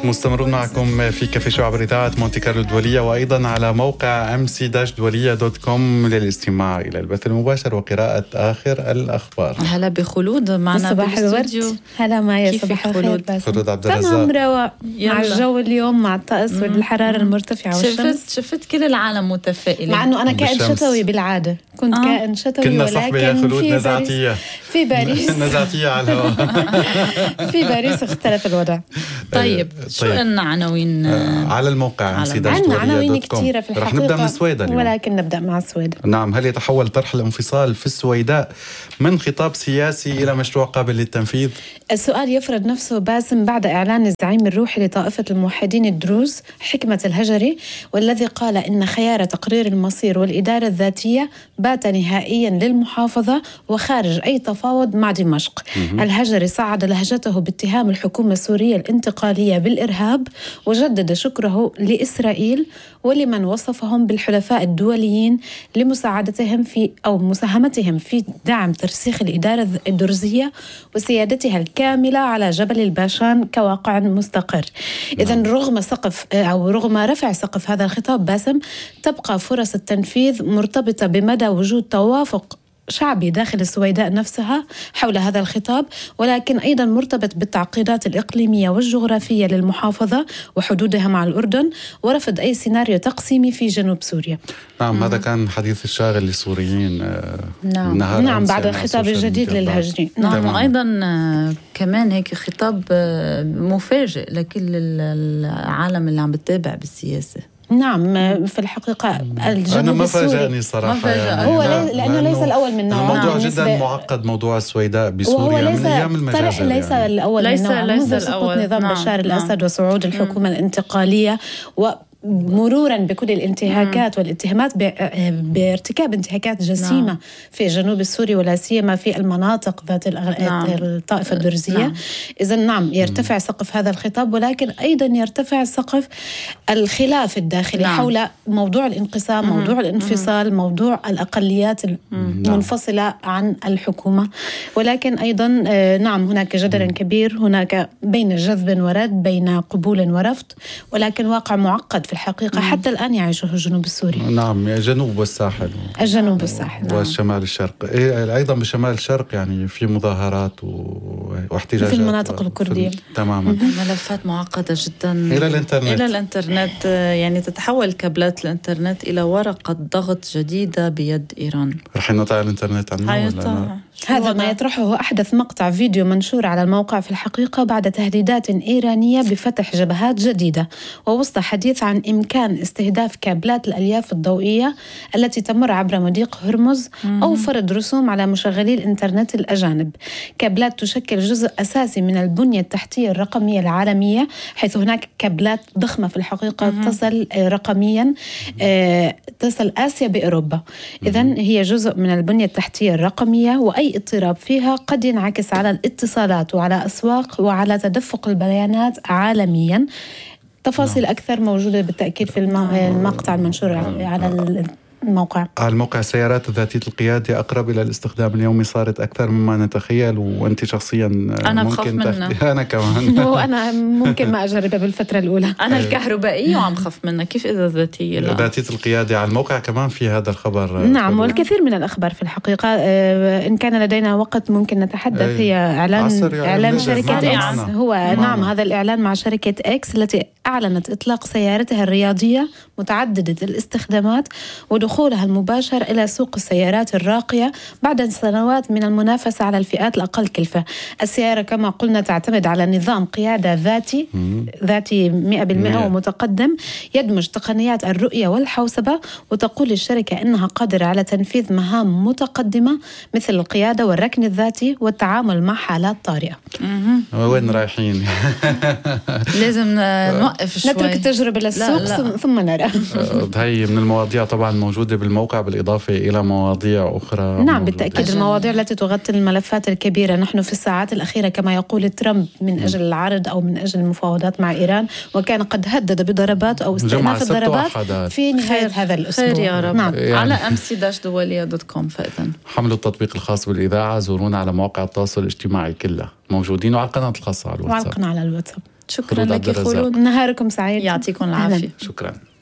مستمرون معكم في كافي شو عبر إذاعة مونتي كارلو الدولية، وأيضا على موقع mc-dualia.com للاستماع إلى البث المباشر وقراءة آخر الأخبار. هلا بخلود معنا بالاستوديو. هلا مايا، صباح الخير. خلود عبد الرزاق. تمام، رواق مع الجو اليوم، مع الطقس والحرارة المرتفعة والشمس. شفت كل العالم متفائلة، مع أنه أنا كائن شتوي بالعادة، كنت كائن شتوي، كنا صحبة يا خلود نزعتية في باريس نزعتية على الهواء. في باريس اختلف الوضع. طيب شو قلنا عناوين على الموقع عندنا عناوين كثيرة في الحقيقة. رح نبدأ من السويداء اليوم، ولكن نبدأ مع السويداء. نعم، هل يتحول طرح الانفصال في السويداء من خطاب سياسي إلى مشروع قابل للتنفيذ؟ السؤال يفرض نفسه باسم بعد إعلان الزعيم الروحي لطائفة الموحدين الدروز حكمة الهجري، والذي قال إن خيار تقرير المصير والإدارة الذاتية بات نهائيا للمحافظة وخارج أي تفاوض مع دمشق. الهجري صعد لهجته باتهام الحكومة السورية الانتقالية بالإرهاب، وجدد شكره لإسرائيل ولمن وصفهم بالحلفاء الدوليين لمساعدتهم في أو مساهمتهم في دعم ترسيخ الإدارة الدرزية وسيادتها الكاملة على جبل الباشان كواقع مستقر. إذن رغم رفع سقف هذا الخطاب باسم، تبقى فرص التنفيذ مرتبطة بمدى وجود توافق شعبي داخل السويداء نفسها حول هذا الخطاب، ولكن أيضا مرتبط بالتعقيدات الإقليمية والجغرافية للمحافظة وحدودها مع الأردن، ورفض أي سيناريو تقسيمي في جنوب سوريا. نعم، هذا كان حديث الشاغل للسوريين. نعم بعد الخطاب الجديد للهجري. نعم، وأيضا كمان هيك خطاب مفاجئ لكل العالم اللي عم بتتابع بالسياسة. نعم، في الحقيقة الجنوب أنا ما السوري فاجأني صراحة، يعني هو لأنه ليس الأول من نوعه. الموضوع جدا معقد، موضوع السويداء بسوريا من أيام المجازر، ليس يعني الأول من نوعه منذ سقوط نظام بشار الأسد وصعود الحكومة الانتقالية مرورا بكل الانتهاكات والاتهامات بارتكاب انتهاكات جسيمة في جنوب السوري، ولا سيما في المناطق ذات الطائفة الدرزية. إذن نعم، يرتفع سقف هذا الخطاب، ولكن أيضا يرتفع سقف الخلاف الداخلي حول موضوع الانقسام، موضوع الانفصال، موضوع الأقليات المنفصلة عن الحكومة. ولكن أيضا نعم، هناك جدل كبير، هناك بين جذب ورد، بين قبول ورفض، ولكن واقع معقد في الحقيقة حتى الآن يعيشه الجنوب السوري. نعم، جنوب والساحل، الجنوب والساحل والشمال الشرق. أيضا بشمال الشرق يعني في مظاهرات واحتجاجات في المناطق الكردية. تماما. ملفات معقدة جدا إلى الإنترنت. يعني تتحول كابلات الإنترنت إلى ورقة ضغط جديدة بيد إيران. رح ينقطع الإنترنت عنه. هذا ما يطرحه أحدث مقطع فيديو منشور على الموقع في الحقيقة بعد تهديدات إيرانية بفتح جبهات جديدة، ووسط حديث عن إمكان استهداف كابلات الألياف الضوئية التي تمر عبر مضيق هرمز أو فرض رسوم على مشغلي الإنترنت الأجانب. كابلات تشكل جزء أساسي من البنية التحتية الرقمية العالمية، حيث هناك كابلات ضخمة في الحقيقة تصل رقميا تصل آسيا بأوروبا. إذن هي جزء من البنية التحتية الرقمية، وأي اضطراب فيها قد ينعكس على الاتصالات وعلى أسواق وعلى تدفق البيانات عالميا. تفاصيل أكثر موجودة بالتأكيد في المقطع المنشور على الموقع. السيارات ذاتية القيادة أقرب إلى الاستخدام اليومي، صارت أكثر مما نتخيل، وأنت شخصيا أنا بخاف منها. أنا كمان وأنا ممكن ما أجربها بالفترة الأولى. أنا الكهربائية وعم خاف منها، كيف إذا ذاتية؟ ذاتية القيادة. على الموقع كمان في هذا الخبر. نعم، والكثير من الأخبار في الحقيقة. إن كان لدينا وقت ممكن نتحدث. هي إعلان شركة إكس. نعم، هذا الإعلان مع شركة إكس التي أعلنت إطلاق سيارتها الرياضية متعددة الاستخدامات ودخولها المباشر إلى سوق السيارات الراقية بعد سنوات من المنافسة على الفئات الأقل كلفة. السيارة كما قلنا تعتمد على نظام قيادة ذاتي 100% ومتقدم، يدمج تقنيات الرؤية والحوسبة، وتقول الشركة إنها قادرة على تنفيذ مهام متقدمة مثل القيادة والركن الذاتي والتعامل مع حالات طارئة. وين رايحين؟ لازم نوقف شوي، نترك التجربة للسوق ثم نرى. هي من المواضيع طبعا موجودة بالموقع، بالإضافة إلى مواضيع أخرى. نعم بالتأكيد، المواضيع التي تغطي الملفات الكبيرة. نحن في الساعات الأخيرة كما يقول ترامب من أجل العرض أو من أجل المفاوضات مع إيران، وكان قد هدد بضربات أو استئناف الضربات في نهاية هذا الأسبوع. خير يا رب. نعم. يعني على mc-dualia.com. فإذن حملوا التطبيق الخاص بالإذاعة، زورونا على مواقع التواصل الاجتماعي كلها موجودين، وعلى القناة الخاصة على الواتساب. وعلى القناة على الواتساب. شكرا خلود لك عبد الرزاق. خلود، نهاركم سعيد، يعطيكم العافية. شكرا.